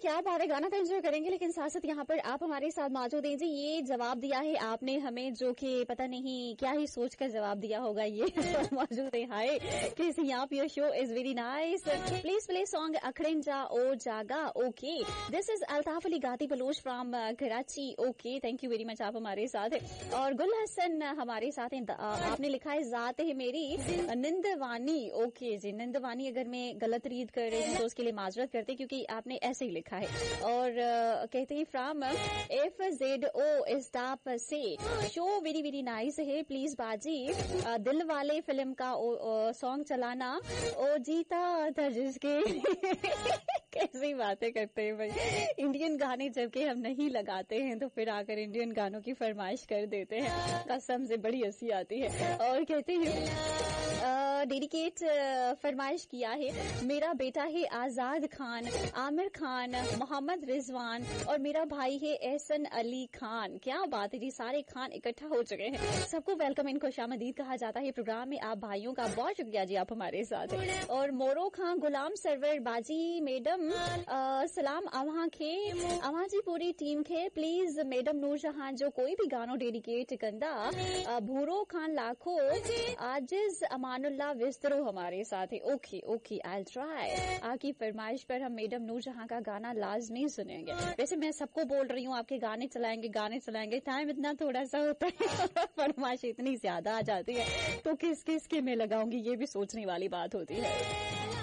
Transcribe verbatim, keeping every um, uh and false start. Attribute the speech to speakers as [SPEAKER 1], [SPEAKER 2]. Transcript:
[SPEAKER 1] क्या बात है, गाना तो एंजॉय करेंगे लेकिन साथ साथ यहाँ पर आप हमारे साथ मौजूद हैं जी। ये जवाब दिया है आपने हमें, जो कि पता नहीं क्या ही सोच कर जवाब दिया होगा। ये मौजूद है। हाय कैसी आप, your show is very nice. Please play song अखड़न जा ओ जागा। Okay, this is Altaf Ali गाती Bloch from Karachi. Okay, thank you very much, आप हमारे साथ है। और गुल हसन हमारे साथ है। आपने लिखा है जात है मेरी निंदवानी। ओके जी, निंदवानी। अगर मैं गलत रीड कर रही हूँ तो उसके लिए माजरत करते, क्योंकि आपने ऐसे ही लिखा है। और uh, कहते हैं from F Z O staff से शो वेरी वेरी नाइस है। प्लीज बाजी uh, दिल वाले फिल्म का सॉन्ग चलाना। ओ जीता था जिसके कैसी बातें करते हैं भाई। इंडियन गाने जबकि हम नहीं लगाते हैं तो फिर आकर इंडियन गानों की फरमाइश कर देते हैं। कसम से बड़ी हंसी आती है। और कहते हैं डेडिकेट फरमाइश किया है। मेरा बेटा है आजाद खान, आमिर खान, मोहम्मद रिजवान और मेरा भाई है एहसन अली खान। क्या बात है जी, सारे खान इकट्ठा हो चुके हैं। सबको वेलकम, इनको शामदीद कहा जाता है प्रोग्राम में। आप भाइयों का बहुत शुक्रिया जी, आप हमारे साथ हैं। और मोरो खान, गुलाम सरवर, बाजी मैडम, सलाम अवहा खे अवहा जी पूरी टीम खे। प्लीज मैडम नूरजहां जो कोई भी गानो डेडिकेट कंदा। भूरो खान लाखो, आजिज अमानुल्लाह विस्तरो हमारे साथ है। Okay okay, I try. आपकी फरमाइश पर हम मैडम नूरजहां का गाना लाजमी सुनेंगे। वैसे मैं सबको बोल रही हूँ आपके गाने चलाएंगे गाने चलाएंगे, टाइम इतना थोड़ा सा होता है, फरमाइश इतनी ज्यादा आ जाती है तो किस किस के मैं लगाऊंगी, ये भी सोचने वाली बात होती है।